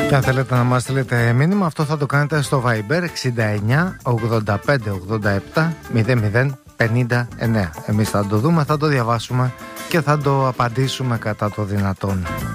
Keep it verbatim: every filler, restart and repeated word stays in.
Και αν θέλετε να μας στείλετε μήνυμα, αυτό θα το κάνετε στο Viber εξήντα εννιά ογδόντα πέντε ογδόντα επτά μηδέν μηδέν πενήντα εννέα. Εμείς θα το δούμε, θα το διαβάσουμε και θα το απαντήσουμε κατά το δυνατόν.